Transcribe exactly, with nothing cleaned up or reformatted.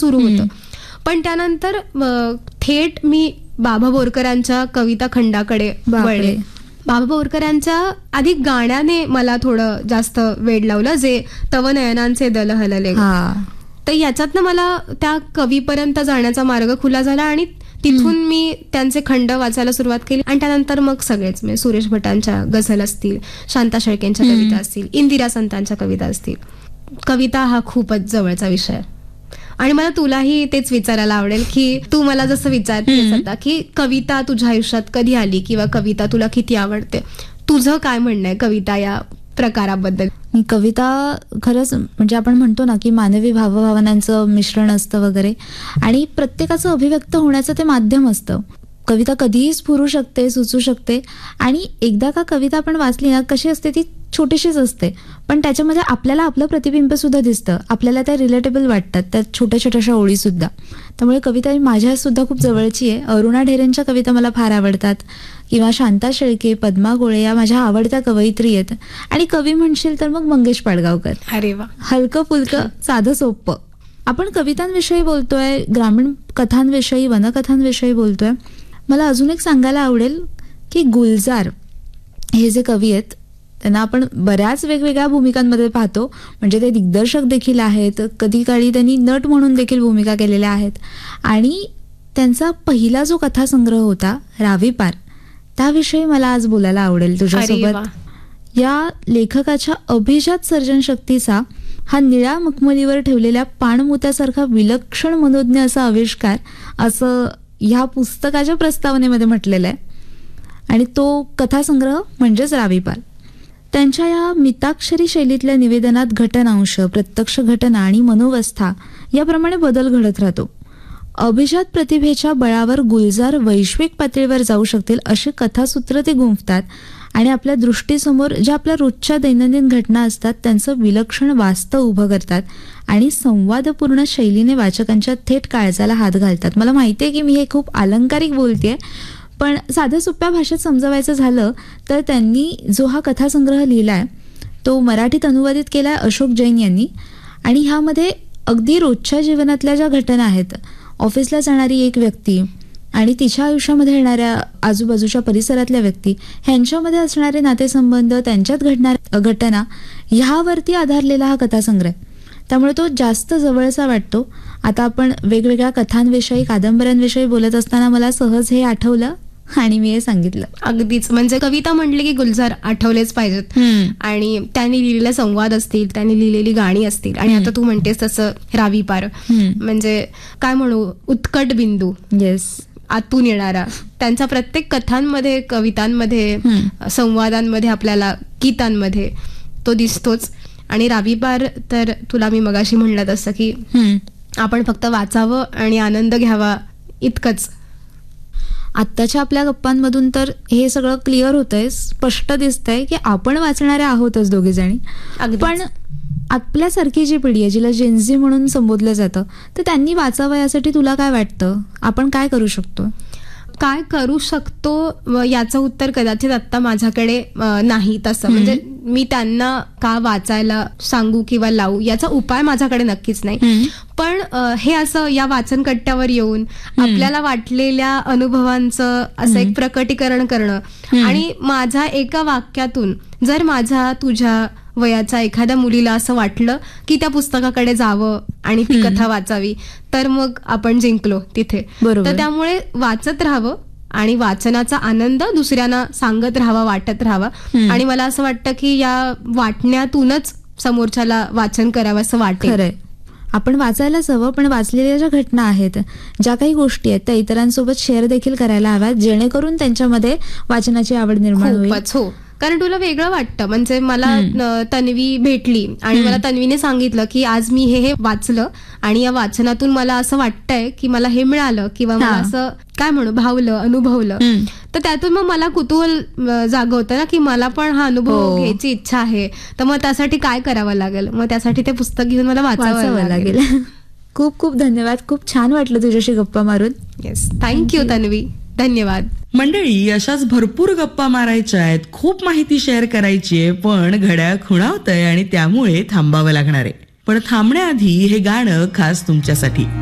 सुरू होतं. पण त्यानंतर थेट मी बाबा बोरकरांच्या कविता खंडाकडे वळले. बाबा बोरकरांच्या आधी गाण्याने मला थोडं जास्त वेड लावलं, जे तव नयनांचे दल हलले. तर याच्यातनं मला त्या कवीपर्यंत जाण्याचा मार्ग खुला झाला आणि तिथून मी त्यांचे खंड वाचायला सुरुवात केली. आणि त्यानंतर मग सगळेच म्हणजे सुरेश भटांच्या गझल असतील, शांता शेळकेंच्या कविता असतील, इंदिरा संतांच्या कविता असतील. कविता हा खूपच जवळचा विषय आणि मला तुलाही तेच विचारायला आवडेल की तू मला जसं विचारतेस आता की कविता तुझ्या आयुष्यात कधी आली किंवा कविता तुला किती आवडते, तुझं काय म्हणणं आहे कविता या प्रकाराबद्दल? कविता खरंच म्हणजे आपण म्हणतो ना की मानवी भावभावनांचं मिश्रण असतं वगैरे, आणि प्रत्येकाचं अभिव्यक्त होण्याचं ते माध्यम असतं. कविता कधीही स्फुरू शकते, सुचू शकते, आणि एकदा का कविता आपण वाचली ना, कशी असते ती छोटीशीच असते, पण त्याच्यामध्ये आपल्याला आपलं प्रतिबिंब सुद्धा दिसतं, आपल्याला त्या रिलेटेबल वाटतात, त्या छोट्या छोट्याशा ओळी सुद्धा. त्यामुळे कविता माझ्या सुद्धा खूप जवळची आहे. अरुणा ढेरेंच्या कविता मला फार आवडतात, किंवा शांता शेळके, पद्मा गोळे या माझ्या आवडत्या कवयित्री आहेत. आणि कवी म्हणशील तर मग मंगेश पाडगावकर. अरे वा, हलकं फुलकं साधं सोपं. आपण कवितांविषयी बोलतोय, ग्रामीण कथांविषयी, वनकथांविषयी बोलतोय. मला अजून एक सांगायला आवडेल की गुलजार हे जे कवी आहेत त्यांना आपण बऱ्याच वेगवेगळ्या भूमिकांमध्ये पाहतो, म्हणजे ते दिग्दर्शक देखील आहेत, कधी काळी त्यांनी नट म्हणून देखील भूमिका केलेल्या आहेत. आणि त्यांचा पहिला जो कथासंग्रह होता रावी पार, त्याविषयी मला आज बोलायला आवडेल तुझ्यासोबत. या लेखकाच्या अभिजात सर्जनशक्तीचा हा निळ्या मखमलीवर ठेवलेल्या पाणमुत्यासारखा विलक्षण मनोज्ञ असा आविष्कार, असं ह्या पुस्तकाच्या प्रस्तावनेमध्ये म्हटलेलं आहे. आणि तो कथासंग्रह म्हणजेच रावी पार. त्यांच्या या मिताक्षरी शैलीतल्या निवेदनात घटनांश, प्रत्यक्ष घटना आणि मनोवस्था याप्रमाणे बदल घडत राहतो. अभिजात प्रतिभेच्या बळावर गुलजार वैश्विक पातळीवर जाऊ शकतील अशी कथासूत्र ते गुंफतात, आणि आपल्या दृष्टीसमोर ज्या आपल्या रोजच्या दैनंदिन घटना असतात त्यांचं विलक्षण वास्तव उभं करतात आणि संवादपूर्ण शैलीने वाचकांच्या थेट काळजाला हात घालतात. मला माहिती आहे की मी हे खूप अलंकारिक बोलतेय, पण साध्या सोप्या भाषेत समजवायचं झालं तर त्यांनी जो हा कथासंग्रह लिहिलाय तो मराठीत अनुवादित केलाय अशोक जैन यांनी. आणि ह्यामध्ये अगदी रोजच्या जीवनातल्या ज्या घटना आहेत, ऑफिसला जाणारी एक व्यक्ती आणि तिच्या आयुष्यामध्ये येणाऱ्या आजूबाजूच्या परिसरातल्या व्यक्ती, ह्यांच्यामध्ये असणारे नातेसंबंध, त्यांच्यात घडणाऱ्या घटना, ह्यावरती आधारलेला हा कथासंग्रह. त्यामुळे तो जास्त जवळचा वाटतो. आता आपण वेगवेगळ्या कथांविषयी, कादंबऱ्यांविषयी बोलत असताना मला सहज हे आठवलं आणि मी हे सांगितलं. अगदीच, म्हणजे कविता म्हटली की गुलजार आठवलेच पाहिजेत. आणि त्यांनी लिहिलेले संवाद असतील, त्यांनी लिहिलेली गाणी असतील, आणि आता तू म्हणतेस तसं रावी पार, म्हणजे काय म्हणू, उत्कट बिंदू. येस, आतून येणारा. त्यांच्या प्रत्येक कथांमध्ये, कवितांमध्ये, संवादांमध्ये, आपल्याला गीतांमध्ये तो दिसतोच. आणि रावी पार तर तुला मी मगाशी म्हणलं तसं की आपण फक्त वाचावं आणि आनंद घ्यावा इतकंच. आत्ताच्या आपल्या गप्पांमधून तर हे सगळं क्लिअर होतंय, स्पष्ट दिसतंय की आपण वाचणाऱ्या आहोतच दोघी जणी. पण आपल्यासारखी जी पिढी आहे, जिला जेनझी म्हणून संबोधलं जातं, तर त्यांनी वाचावं यासाठी तुला काय वाटतं? आपण काय करू शकतो? काय करू शकतो याचं उत्तर कदाचित आत्ता माझ्याकडे नाही तसं. म्हणजे मी त्यांना का वाचायला सांगू किंवा लावू याचा उपाय माझ्याकडे नक्कीच नाही. पण हे असं या वाचन कट्ट्यावर येऊन आपल्याला वाटलेल्या अनुभवांचं असं एक प्रकटीकरण करणं, आणि माझ्या एका वाक्यातून जर माझ्या तुझ्या वयाच्या एखाद्या मुलीला असं वाटलं की त्या पुस्तकाकडे जावं आणि ती कथा वाचावी, तर मग आपण जिंकलो तिथे. तर त्यामुळे वाचत राहावं आणि वाचनाचा आनंद दुसऱ्यांना सांगत राहावा, वाटत राहावा. आणि मला असं वाटतं की या वाटण्यातूनच समोरच्याला वाचन करावं असं वाटेल. आपण वाचायलाच हवं, पण वाचलेल्या ज्या घटना आहेत, ज्या काही गोष्टी आहेत, त्या इतरांसोबत शेअर देखील करायला हव्यात, जेणेकरून त्यांच्यामध्ये वाचनाची आवड निर्माण होईल. हो, कारण तुला वेगळं वाटतं. म्हणजे मला तन्वी भेटली आणि मला तन्वीने सांगितलं की आज मी हे हे वाचलं आणि या वाचनातून मला असं वाटतंय की मला हे मिळालं, किंवा मला असं काय म्हणू, भावलं, अनुभवलं. तर त्यातून मग मला कुतूहल जागवतं ना की मला पण हा अनुभव घ्यायची इच्छा आहे. तर मग त्यासाठी काय करावं लागेल? मग त्यासाठी ते पुस्तक घेऊन मला वाचावं लागेल. खूप खूप धन्यवाद. खूप छान वाटलं तुझ्याशी गप्पा मारून. येस, थँक्यू तन्वी, धन्यवाद. मंडळी, अशाच भरपूर गप्पा मारायच्या आहेत, खूप माहिती शेअर करायची आहे, पण घड्याळ खुणावतंय आणि त्यामुळे थांबावं लागणार आहे. पण थांबण्याआधी हे गाणं खास तुमच्यासाठी.